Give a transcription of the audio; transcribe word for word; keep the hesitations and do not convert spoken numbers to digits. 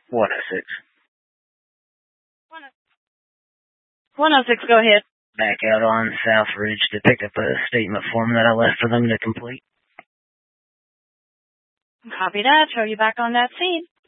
one oh six. one oh six, go ahead. Back out on South Ridge to pick up a statement form that I left for them to complete. Copy that. Show you back on that scene.